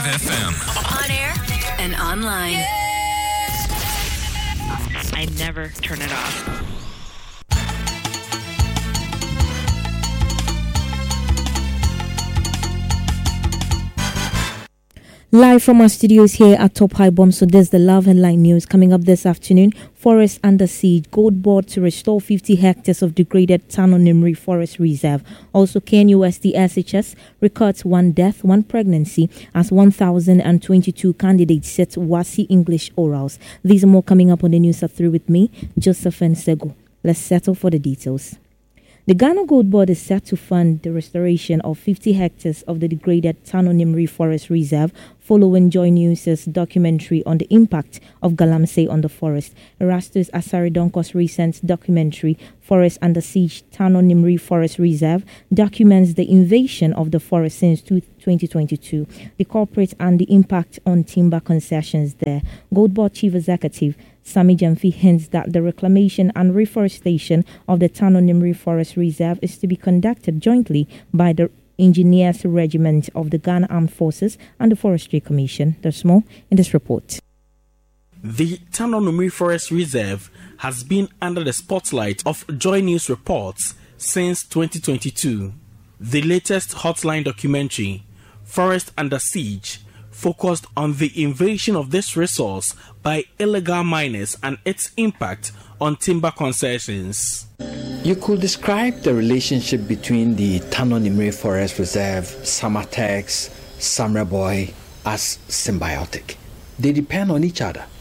FM. On air and online. I never turn it off. Live from our studios here at Top High Bomb. So there's the Love Headline News coming up this afternoon. Forest under siege. Gold board to restore 50 hectares of degraded Tano Nimri Forest Reserve. Also, KNUST SHS records 1 death, 1 pregnancy as 1,022 candidates set WASI English orals. These are more coming up on the news at 3 with me, Josephine Sego. Let's settle for the details. The Ghana Gold Board is set to fund the restoration of 50 hectares of the degraded Tano Nimri Forest Reserve following Joy News' documentary on the impact of Galamsey on the forest. Erastus Asaridonko's recent documentary, Forest Under Siege, Tano Nimri Forest Reserve, documents the invasion of the forest since 2022, the corporate and the impact on timber concessions there. Gold Board Chief Executive Sami Jamfi hints that the reclamation and reforestation of the Tano Nimri Forest Reserve is to be conducted jointly by the Engineers Regiment of the Ghana Armed Forces and the Forestry Commission. There's more in this report. The Tano Nimri Forest Reserve has been under the spotlight of Joy News reports since 2022. The latest Hotline documentary, Forest Under Siege, focused on the invasion of this resource by illegal miners and its impact on timber concessions. You could describe the relationship between the Tano Nimri Forest Reserve, Samatex, Samreboy as symbiotic. They depend on each other.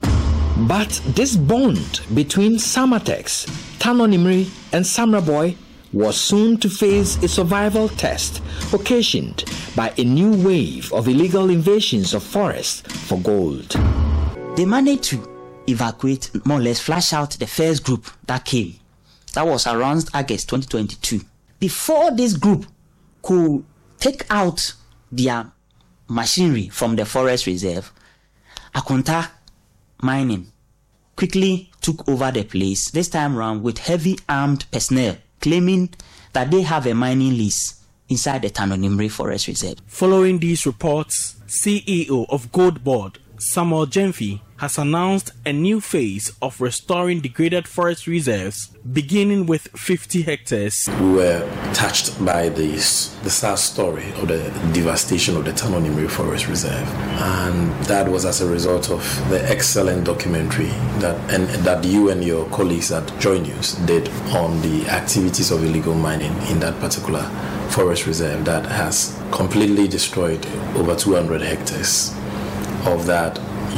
But this bond between Samatex, Tano Nimri, and Samreboy was soon to face a survival test occasioned by a new wave of illegal invasions of forests for gold. They managed to evacuate, more or less flush out the first group that came. That was around August 2022. Before this group could take out their machinery from the forest reserve, Akonta Mining quickly took over the place, this time around with heavy armed personnel, claiming that they have a mining lease inside the Tano Nimri Forest Reserve. Following these reports, CEO of Gold Board, Samuel Jamfi, has announced a new phase of restoring degraded forest reserves, beginning with 50 hectares. We were touched by the sad story of the devastation of the Tano Nimri Forest Reserve, and that was as a result of the excellent documentary that you and your colleagues at Joy News did on the activities of illegal mining in that particular forest reserve that has completely destroyed over 200 hectares of that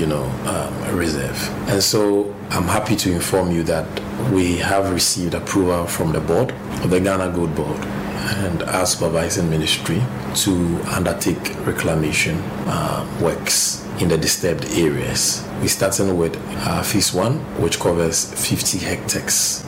reserve. And so I'm happy to inform you that we have received approval from the board of the Ghana Gold Board and our supervising ministry to undertake reclamation works in the disturbed areas. We're starting with phase 1, which covers 50 hectares.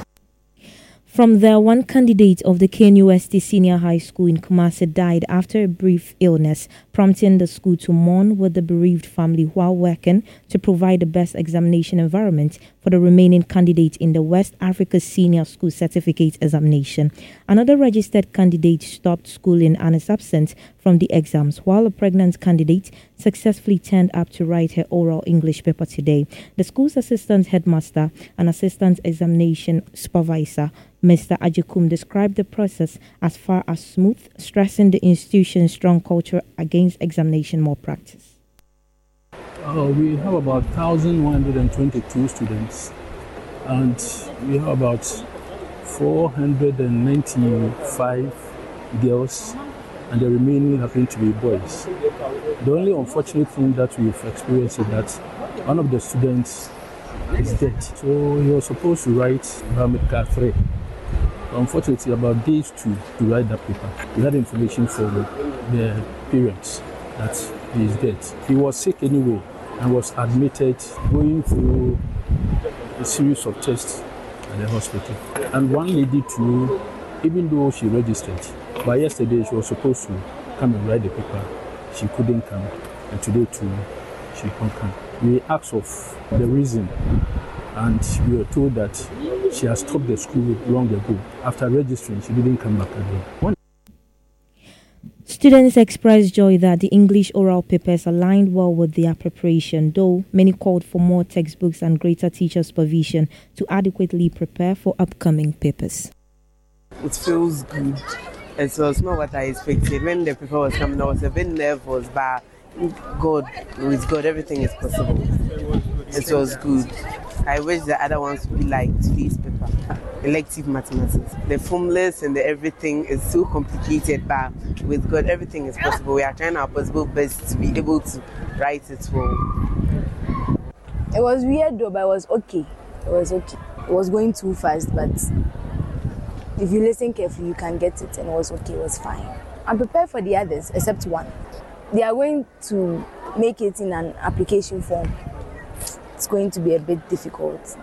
From there, one candidate of the KNUST Senior High School in Kumasi died after a brief illness, prompting the school to mourn with the bereaved family while working to provide the best examination environment for the remaining candidate in the West Africa Senior School Certificate Examination. Another registered candidate stopped schooling and is absent from the exams, while a pregnant candidate successfully turned up to write her oral English paper today. The school's assistant headmaster and assistant examination supervisor, Mr. Ajikum, described the process as far as smooth, stressing the institution's strong culture against examination malpractice. We have about 1,122 students, and we have about 495 girls, and the remaining happen to be boys. The only unfortunate thing that we've experienced is that one of the students is dead. So he was supposed to write Biomedical 3. Unfortunately, about days to write that paper, we had information from the parents that he is dead. He was sick anyway and was admitted, going through a series of tests at the hospital. And one lady too, even though she registered, but yesterday she was supposed to come and write the paper. She couldn't come, and today too, she can't come. We asked of the reason, and we were told that she has stopped the school long ago. After registering, she didn't come back again. Students expressed joy that the English oral papers aligned well with their preparation, though many called for more textbooks and greater teacher supervision to adequately prepare for upcoming papers. It feels good. It was not what I expected. When the paper was coming, I was a bit nervous, but with God, everything is possible. It was good. I wish the other ones would be like today's paper, elective mathematics. The formulas and the everything is so complicated, but with God, everything is possible. We are trying our possible best to be able to write it well. It was weird though, but it was okay. It was okay. It was going too fast, but if you listen carefully, you can get it, and it was okay. It was fine. I'm prepared for the others, except one. They are going to make it in an application form. It's going to be a bit difficult.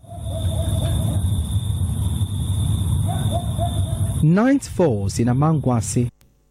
Ninth falls in Amangwase.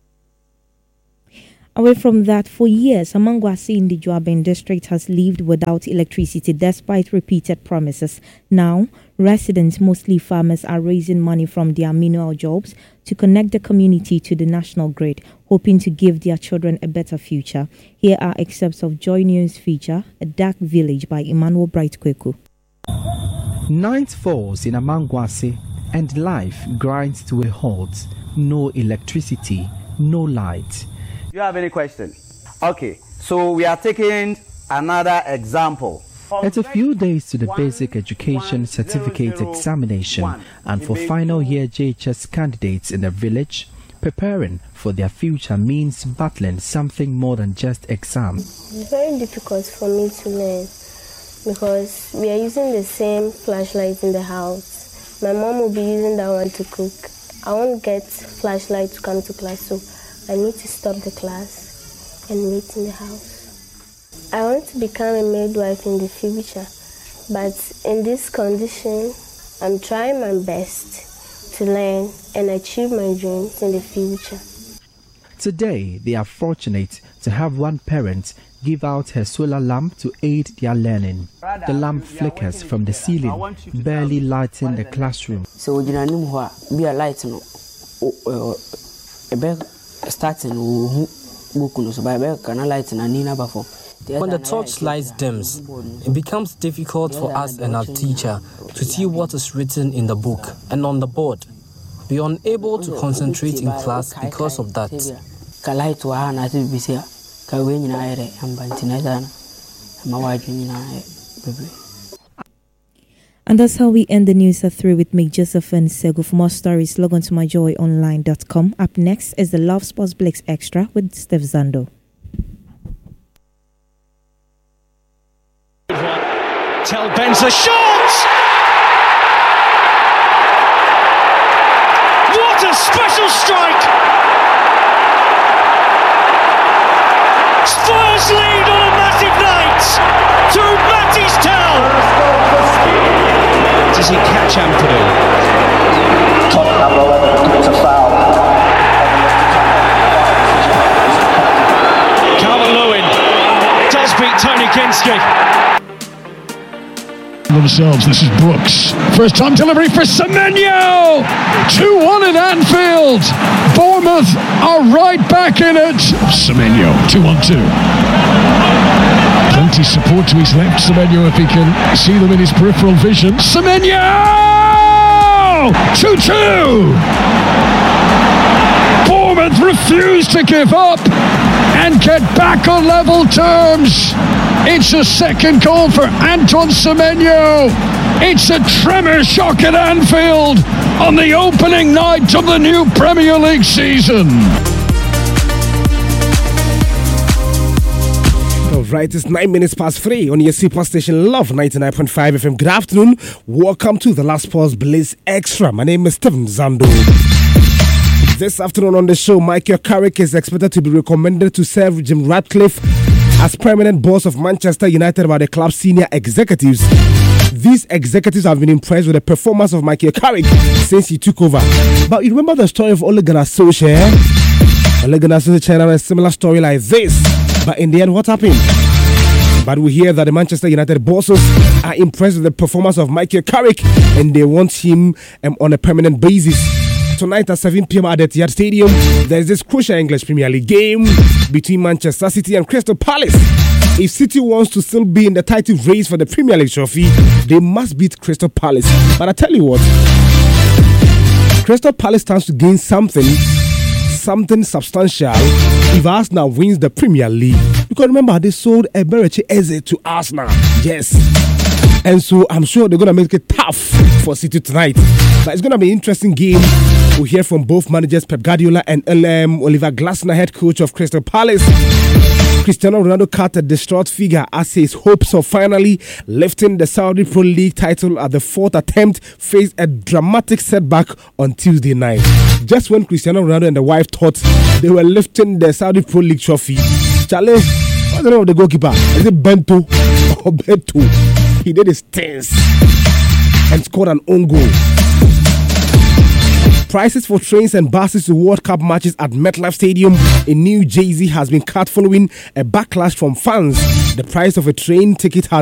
Away from that, for years, Amangwase in the Juaben district has lived without electricity despite repeated promises. Now, residents, mostly farmers, are raising money from their menial jobs to connect the community to the national grid, hoping to give their children a better future. Here are excerpts of Joy News feature, A Dark Village by Emmanuel Bright Kweku. Night falls in Amangwase and life grinds to a halt. No electricity, no light. Do you have any question? Okay, so we are taking another example. It's a few days to the basic education certificate examination, and for final year JHS candidates in the village, preparing for their future means battling something more than just exams. It's very difficult for me to learn because we are using the same flashlight in the house. My mom will be using that one to cook. I won't get flashlight to come to class, so I need to stop the class and wait in the house. I want to become a midwife in the future, but in this condition, I'm trying my best to learn and achieve my dreams in the future. Today, they are fortunate to have one parent give out her solar lamp to aid their learning. The lamp flickers from the ceiling, barely lighting the classroom. So, you know, be a light, no, starting so by light and Nina before. When the torchlight dims, it becomes difficult for us and our teacher to see what is written in the book and on the board. We are unable to concentrate in class because of that. And that's how we end the news at 3 with me, Josephine Segu. For more stories, log on to myjoyonline.com. Up next is the Love Sports Blitz Extra with Steph Zando. Tel Benza shot! What a special strike! Spurs lead on a massive night to Matty's Tel. Does he catch Ampadu? It's a foul. Calvert-Lewin does beat Tony Kinski. Themselves, this is Brooks. First time delivery for Semenyo. 2-1 at Anfield. Bournemouth are right back in it. Semenyo, 2-1-2. Plenty support to his left, Semenyo, if he can see them in his peripheral vision. Semenyo! 2-2! Bournemouth refuse to give up and get back on level terms. It's a second goal for Anton Semenyo. It's a tremor shock at Anfield on the opening night of the new Premier League season. Right, it's 9 minutes past 3 on your super station Love 99.5 FM. Good afternoon. Welcome to the Last Sports Blitz Extra. My name is Stephen Zando. This afternoon on the show, Michael Carrick is expected to be recommended to serve Jim Ratcliffe as permanent boss of Manchester United by the club's senior executives. These executives have been impressed with the performance of Michael Carrick since he took over. But you remember the story of Ole Gunnar Solskjaer? Ole Gunnar Solskjaer had a similar story like this. But in the end, what happened? But we hear that the Manchester United bosses are impressed with the performance of Michael Carrick and they want him on a permanent basis Tonight at 7 p.m. at Etihad Stadium, there's this crucial English Premier League game between Manchester City and Crystal Palace. If City wants to still be in the title race for the Premier League trophy, they must beat Crystal Palace. But I tell you what, Crystal Palace stands to gain something substantial if Arsenal wins the Premier League. Because remember, they sold Eberechi Eze to Arsenal. Yes. And so I'm sure they're going to make it tough for City tonight. But it's going to be an interesting game. We'll hear from both managers, Pep Guardiola and Oliver Glasner, head coach of Crystal Palace. Cristiano Ronaldo cut a distraught figure as his hopes of finally lifting the Saudi Pro League title at the fourth attempt faced a dramatic setback on Tuesday night. Just when Cristiano Ronaldo and the wife thought they were lifting the Saudi Pro League trophy, Charlie, what's the name of the goalkeeper? Is it Bento or Beto? He did his things and scored an own goal. Prices for trains and buses to World Cup matches at MetLife Stadium in New Jersey has been cut following a backlash from fans. The price of a train ticket has